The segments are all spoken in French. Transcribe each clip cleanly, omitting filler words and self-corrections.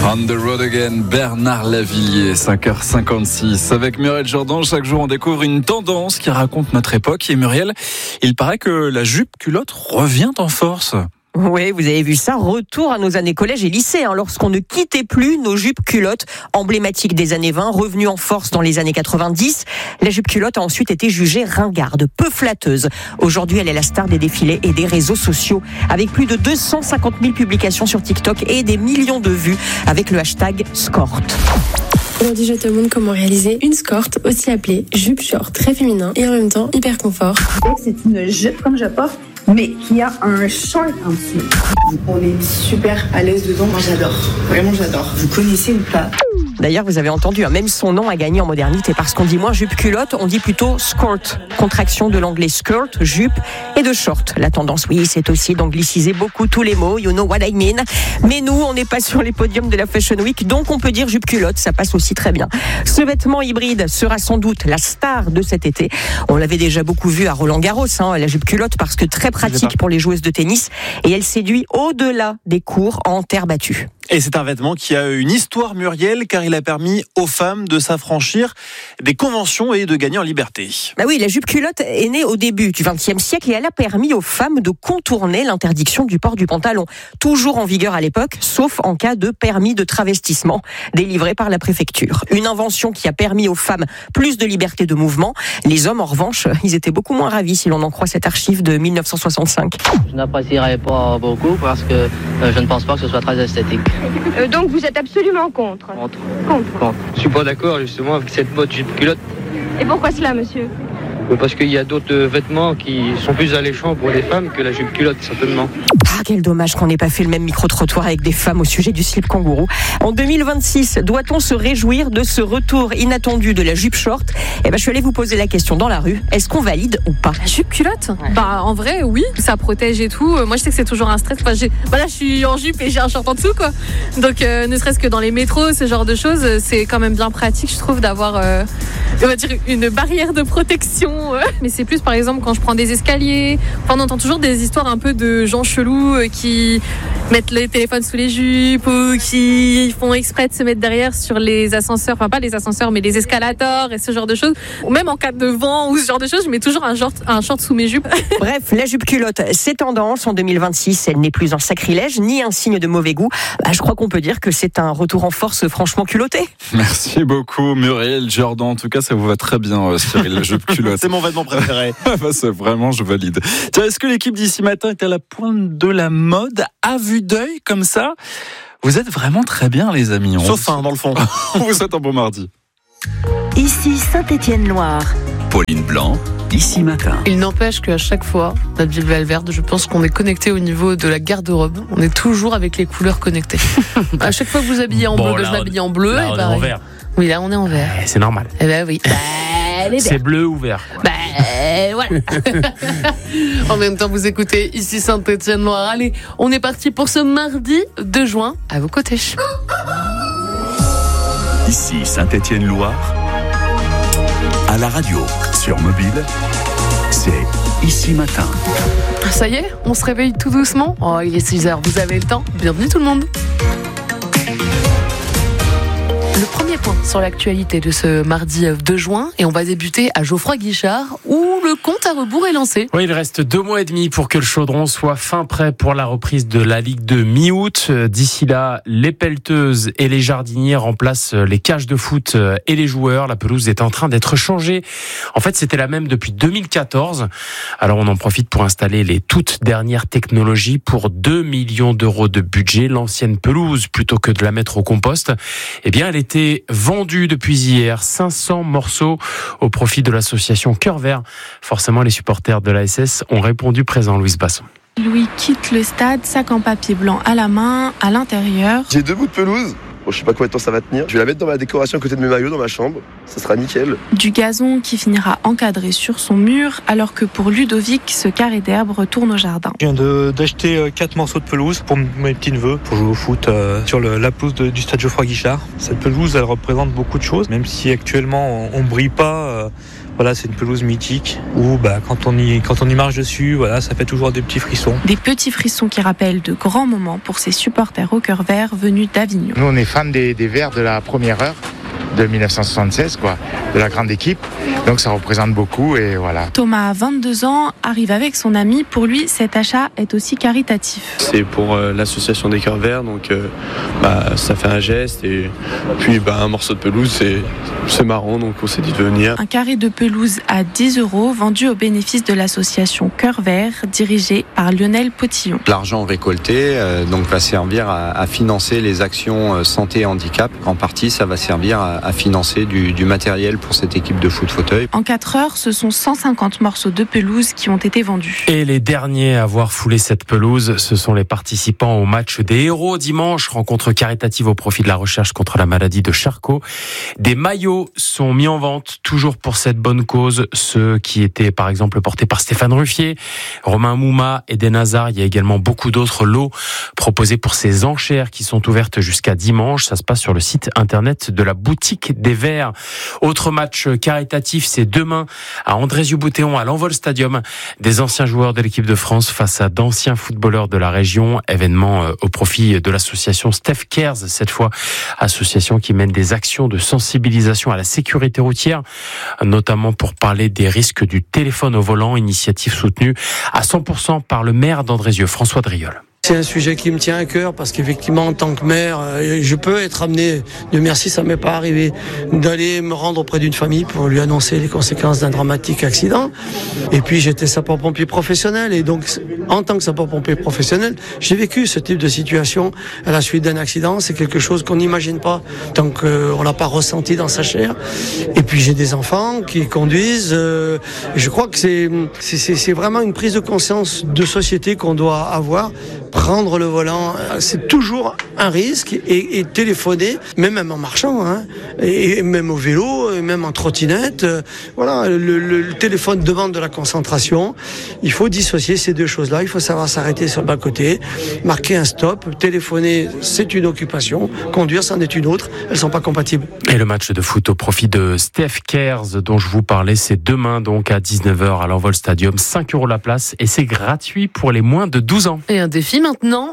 On the road again, Bernard Lavilliers, 5h56. Avec Muriel Jourdan, chaque jour on découvre une tendance qui raconte notre époque. Et Muriel, il paraît que la jupe culotte revient en force. Oui, vous avez vu ça, retour à nos années collège et lycée, lorsqu'on ne quittait plus nos jupes culottes emblématiques des années 20, revenues en force dans les années 90. La jupe culotte a ensuite été jugée ringarde, peu flatteuse. Aujourd'hui, elle est la star des défilés et des réseaux sociaux, avec plus de 250 000 publications sur TikTok et des millions de vues avec le hashtag Skort. Aujourd'hui, je te montre comment réaliser une skort, aussi appelée jupe short, très féminin et en même temps hyper confort. C'est une jupe comme je porte, mais qui a un short en dessous. On est super à l'aise dedans. Moi, j'adore. Vraiment, j'adore. Vous connaissez ou pas ? D'ailleurs, vous avez entendu, même son nom a gagné en modernité parce qu'on dit moins jupe culotte, on dit plutôt skort, contraction de l'anglais skirt, jupe et de short. La tendance, oui, c'est aussi d'angliciser beaucoup tous les mots, you know what I mean. Mais nous, on n'est pas sur les podiums de la Fashion Week, donc on peut dire jupe culotte, ça passe aussi très bien. Ce vêtement hybride sera sans doute la star de cet été. On l'avait déjà beaucoup vu à Roland-Garros, la jupe culotte, parce que très pratique pour les joueuses de tennis et elle séduit au-delà des cours en terre battue. Et c'est un vêtement qui a une histoire, Muriel, car il a permis aux femmes de s'affranchir des conventions et de gagner en liberté. Bah oui, la jupe culotte est née au début du XXe siècle et elle a permis aux femmes de contourner l'interdiction du port du pantalon. Toujours en vigueur à l'époque, sauf en cas de permis de travestissement délivré par la préfecture. Une invention qui a permis aux femmes plus de liberté de mouvement. Les hommes, en revanche, ils étaient beaucoup moins ravis si l'on en croit cette archive de 1965. Je n'apprécierais pas beaucoup parce que je ne pense pas que ce soit très esthétique. Donc vous êtes absolument contre. Contre. Je suis pas d'accord justement avec cette mode jupe culotte. Et pourquoi cela, monsieur ? Parce qu'il y a d'autres vêtements qui sont plus alléchants pour les femmes que la jupe culotte, certainement. Ah, quel dommage qu'on n'ait pas fait le même micro-trottoir avec des femmes au sujet du slip kangourou. En 2026, doit-on se réjouir de ce retour inattendu de la jupe short ? Je suis allée vous poser la question dans la rue. Est-ce qu'on valide ou pas ? La jupe culotte ? En vrai, oui. Ça protège et tout. Moi, je sais que c'est toujours un stress. Là, je suis en jupe et j'ai un short en dessous, quoi. Donc, ne serait-ce que dans les métros, ce genre de choses, c'est quand même bien pratique, je trouve, d'avoir, on va dire, une barrière de protection. Mais c'est plus, par exemple, quand je prends des escaliers. On entend toujours des histoires un peu de gens chelous qui mettent les téléphones sous les jupes ou qui font exprès de se mettre derrière sur les ascenseurs. Enfin, pas les ascenseurs, mais les escalators et ce genre de choses. Ou même en cas de vent ou ce genre de choses, je mets toujours un short sous mes jupes. Bref, la jupe culotte, c'est tendance. En 2026, elle n'est plus un sacrilège ni un signe de mauvais goût. Je crois qu'on peut dire que c'est un retour en force franchement culotté. Merci beaucoup, Muriel Jourdan. En tout cas, ça vous va très bien, Cyril, la jupe culotte. C'est mon vêtement préféré. C'est vraiment, je valide. Tiens, est-ce que l'équipe d'ici matin est à la pointe de la mode, à vue d'œil, comme ça ? Vous êtes vraiment très bien, les amis. Sauf dans le fond. On vous souhaite un bon mardi. Ici Saint-Étienne-Loire. Pauline Blanc, Ici Matin. Il n'empêche qu'à chaque fois, notre ville Valverde, je pense qu'on est connecté au niveau de la garde-robe. On est toujours avec les couleurs connectées. À chaque fois que vous habillez en bleu, je m'habille en bleu. Là, on est en vert. Oui, là, on est en vert. C'est normal. Eh ben oui. C'est bleu ou vert. Voilà. En même temps, vous écoutez Ici Saint-Étienne-Loire. Allez, on est parti pour ce mardi 2 juin. À vos côtés. Ici Saint-Étienne-Loire. À la radio, sur mobile, c'est Ici Matin. Ça y est, on se réveille tout doucement. Oh, il est 6h, vous avez le temps. Bienvenue tout le monde. Le premier point sur l'actualité de ce mardi 2 juin, et on va débuter à Geoffroy-Guichard, où le compte à rebours est lancé. Oui, il reste 2 mois et demi pour que le Chaudron soit fin prêt pour la reprise de la Ligue 2 mi-août. D'ici là, les pelleteuses et les jardiniers remplacent les cages de foot et les joueurs. La pelouse est en train d'être changée. En fait, c'était la même depuis 2014. Alors, on en profite pour installer les toutes dernières technologies pour 2 millions d'euros de budget. L'ancienne pelouse, plutôt que de la mettre au compost, eh bien, elle était vendue depuis hier. 500 morceaux au profit de l'association Cœur Vert. Forcément, les supporters de l'ASS ont répondu présent. Louise Basson. Louis quitte le stade, sac en papier blanc à la main, à l'intérieur. J'ai 2 bouts de pelouse. Bon, je sais pas combien de temps ça va tenir. Je vais la mettre dans ma décoration à côté de mes maillots dans ma chambre. Ça sera nickel. Du gazon qui finira encadré sur son mur, alors que pour Ludovic, ce carré d'herbe retourne au jardin. Je viens d'acheter 4 morceaux de pelouse pour mes petits-neveux, pour jouer au foot sur la pelouse du stade Geoffroy-Guichard. Cette pelouse, elle représente beaucoup de choses, même si actuellement on brille pas. Voilà, c'est une pelouse mythique où quand on y marche dessus, voilà, ça fait toujours des petits frissons. Des petits frissons qui rappellent de grands moments pour ces supporters au cœur vert venus d'Avignon. Nous, on est fans des Verts de la première heure de 1976, de la grande équipe. Donc ça représente beaucoup et voilà. Thomas, 22 ans, arrive avec son ami. Pour lui, cet achat est aussi caritatif. C'est pour l'association des Cœurs Verts, donc ça fait un geste et puis un morceau de pelouse, c'est marrant, donc on s'est dit de venir. Un carré de pelouse à 10 € vendu au bénéfice de l'association Cœurs Verts, dirigée par Lionel Potillon. L'argent récolté va servir à financer les actions santé et handicap. En partie, ça va servir à financer du matériel pour cette équipe de foot fauteuil. En 4 heures, ce sont 150 morceaux de pelouse qui ont été vendus. Et les derniers à avoir foulé cette pelouse, ce sont les participants au match des héros dimanche, rencontre caritative au profit de la recherche contre la maladie de Charcot. Des maillots sont mis en vente, toujours pour cette bonne cause, ceux qui étaient par exemple portés par Stéphane Ruffier, Romain Mouma, Eden Hazard. Il y a également beaucoup d'autres lots proposés pour ces enchères qui sont ouvertes jusqu'à dimanche. Ça se passe sur le site internet de la boutique des Verts. Autre match caritatif, c'est demain à Andrézieux-Boutéon, à l'Envol Stadium. Des anciens joueurs de l'équipe de France face à d'anciens footballeurs de la région. Événement au profit de l'association Steph Cares, cette fois association qui mène des actions de sensibilisation à la sécurité routière, notamment pour parler des risques du téléphone au volant, initiative soutenue à 100% par le maire d'Andrézieux, François Driol. C'est un sujet qui me tient à cœur parce qu'effectivement, en tant que maire, je peux être amené, Dieu merci, ça m'est pas arrivé, d'aller me rendre auprès d'une famille pour lui annoncer les conséquences d'un dramatique accident. Et puis, j'étais sapeur-pompier professionnel et donc, en tant que sapeur-pompier professionnel, j'ai vécu ce type de situation à la suite d'un accident. C'est quelque chose qu'on n'imagine pas tant qu'on l'a pas ressenti dans sa chair. Et puis, j'ai des enfants qui conduisent. Je crois que c'est vraiment une prise de conscience de société qu'on doit avoir. Prendre le volant, c'est toujours un risque et téléphoner, même en marchant, et même au vélo, et même en trottinette. Voilà, le téléphone demande de la concentration. Il faut dissocier ces deux choses-là. Il faut savoir s'arrêter sur le bas-côté, marquer un stop. Téléphoner, c'est une occupation. Conduire, c'en est une autre. Elles sont pas compatibles. Et le match de foot au profit de Steph Cares, dont je vous parlais, c'est demain, donc à 19h à l'Envol Stadium. 5 € la place et c'est gratuit pour les moins de 12 ans. Et un défi maintenant,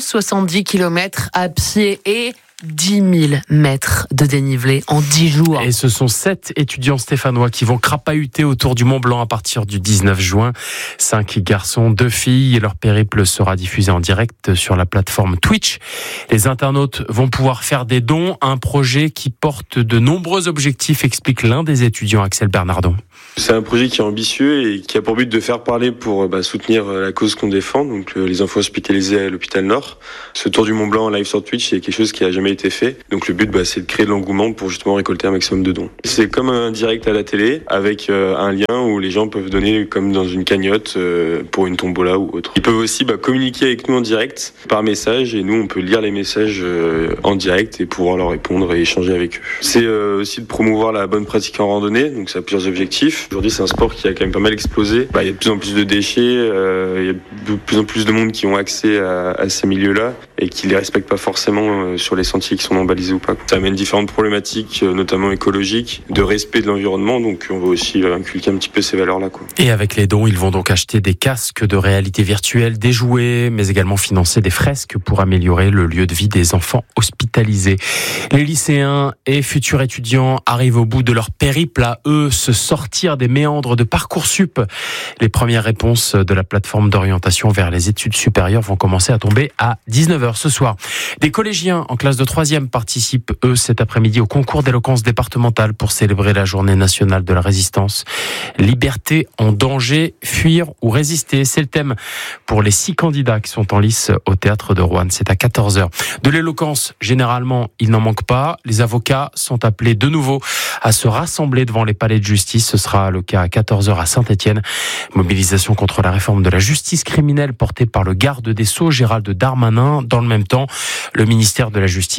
170 km à pied et 10 000 mètres de dénivelé en 10 jours. Et ce sont 7 étudiants stéphanois qui vont crapahuter autour du Mont Blanc à partir du 19 juin. 5 garçons, 2 filles. Et leur périple sera diffusé en direct sur la plateforme Twitch. Les internautes vont pouvoir faire des dons. Un projet qui porte de nombreux objectifs, explique l'un des étudiants, Axel Bernardon. C'est un projet qui est ambitieux et qui a pour but de faire parler pour soutenir la cause qu'on défend, donc les enfants hospitalisés à l'hôpital Nord. Ce tour du Mont Blanc en live sur Twitch, c'est quelque chose qui a jamais été fait. Donc le but, c'est de créer de l'engouement pour justement récolter un maximum de dons. C'est comme un direct à la télé avec un lien où les gens peuvent donner comme dans une cagnotte pour une tombola ou autre. Ils peuvent aussi communiquer avec nous en direct par message et nous on peut lire les messages en direct et pouvoir leur répondre et échanger avec eux. C'est aussi de promouvoir la bonne pratique en randonnée, donc ça a plusieurs objectifs. Aujourd'hui, c'est un sport qui a quand même pas mal explosé. Il y a de plus en plus de déchets, il y a de plus en plus de monde qui ont accès à ces milieux-là et qui les respectent pas forcément sur les sentiers qui sont non balisés ou pas. Ça amène différentes problématiques, notamment écologiques, de respect de l'environnement, donc on va aussi inculquer un petit peu ces valeurs-là. Et avec les dons, ils vont donc acheter des casques de réalité virtuelle, des jouets, mais également financer des fresques pour améliorer le lieu de vie des enfants hospitalisés. Les lycéens et futurs étudiants arrivent au bout de leur périple à eux, se sortir des méandres de Parcoursup. Les premières réponses de la plateforme d'orientation vers les études supérieures vont commencer à tomber à 19h ce soir. Des collégiens en classe de 3e participent, eux, cet après-midi au concours d'éloquence départementale pour célébrer la journée nationale de la résistance. Liberté en danger, fuir ou résister. C'est le thème pour les 6 candidats qui sont en lice au théâtre de Roanne. C'est à 14h. De l'éloquence, généralement, il n'en manque pas. Les avocats sont appelés de nouveau à se rassembler devant les palais de justice. Ce sera le cas à 14h à Saint-Étienne. Mobilisation contre la réforme de la justice criminelle portée par le garde des Sceaux, Gérald Darmanin. Dans le même temps, le ministère de la Justice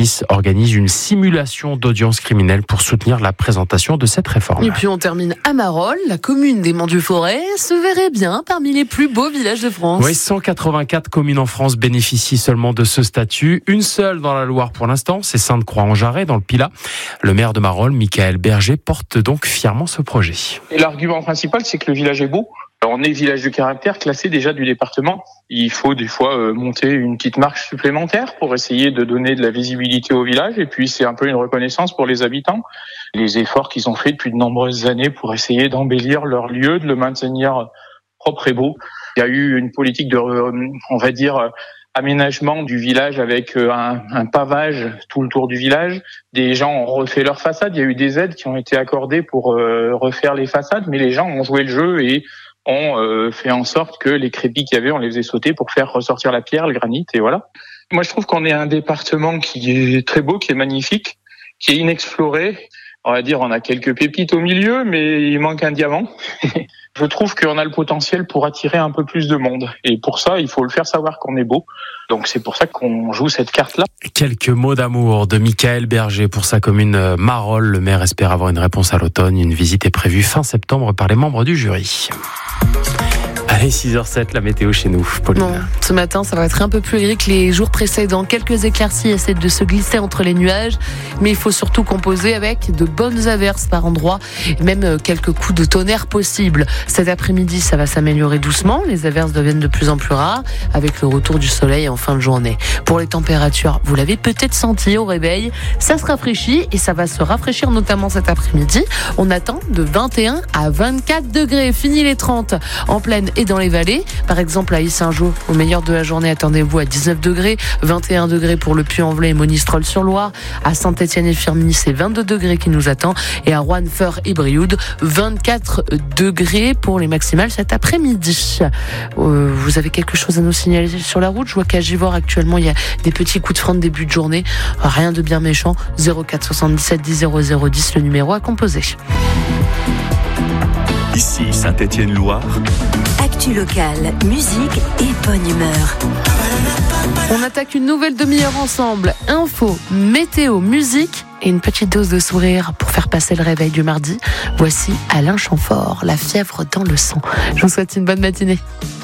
justice organise une simulation d'audience criminelle pour soutenir la présentation de cette réforme. Et puis on termine à Marolles, la commune des Monts-du-Forêt se verrait bien parmi les plus beaux villages de France. Oui, 184 communes en France bénéficient seulement de ce statut. Une seule dans la Loire pour l'instant, c'est Sainte-Croix-en-Jarret dans le Pilat. Le maire de Marolles, Michael Berger, porte donc fièrement ce projet. Et l'argument principal, c'est que le village est beau. On est village de caractère classé déjà du département. Il faut des fois monter une petite marche supplémentaire pour essayer de donner de la visibilité au village. Et puis c'est un peu une reconnaissance pour les habitants. Les efforts qu'ils ont faits depuis de nombreuses années pour essayer d'embellir leur lieu, de le maintenir propre et beau. Il y a eu une politique de, on va dire, aménagement du village avec un pavage tout le tour du village. Des gens ont refait leurs façades. Il y a eu des aides qui ont été accordées pour refaire les façades, mais les gens ont joué le jeu et ont fait en sorte que les crépis qu'il y avait, on les faisait sauter pour faire ressortir la pierre, le granit, et voilà. Moi, je trouve qu'on est un département qui est très beau, qui est magnifique, qui est inexploré. On va dire, on a quelques pépites au milieu, mais il manque un diamant. Je trouve qu'on a le potentiel pour attirer un peu plus de monde. Et pour ça, il faut le faire savoir qu'on est beau. Donc c'est pour ça qu'on joue cette carte-là. Quelques mots d'amour de Michael Berger pour sa commune Marolles. Le maire espère avoir une réponse à l'automne. Une visite est prévue fin septembre par les membres du jury. Allez, 6h07, la météo chez nous, Pauline. Bon, ce matin, ça va être un peu plus gris que les jours précédents. Quelques éclaircies essaient de se glisser entre les nuages, mais il faut surtout composer avec de bonnes averses par endroits, et même quelques coups de tonnerre possibles. Cet après-midi, ça va s'améliorer doucement. Les averses deviennent de plus en plus rares, avec le retour du soleil en fin de journée. Pour les températures, vous l'avez peut-être senti au réveil, ça se rafraîchit et ça va se rafraîchir notamment cet après-midi. On attend de 21 à 24 degrés. Fini les 30 en plaine et dans les vallées. Par exemple, à Yssingeaux, au meilleur de la journée, attendez-vous à 19 degrés, 21 degrés pour le Puy-en-Velay et Monistrol-sur-Loire. À Saint-Étienne et Firminy, c'est 22 degrés qui nous attend. Et à Roanne, Feurs et Brioude, 24 degrés pour les maximales cet après-midi. Vous avez quelque chose à nous signaler sur la route? Je vois qu'à Givors, actuellement, il y a des petits coups de frein de début de journée. Rien de bien méchant. 04 77 10 00 10, le numéro à composer. Ici Saint-Étienne-Loire. Actu locale, musique et bonne humeur. On attaque une nouvelle demi-heure ensemble. Info, météo, musique et une petite dose de sourire pour faire passer le réveil du mardi. Voici Alain Chamfort, La fièvre dans le sang. Je vous souhaite une bonne matinée.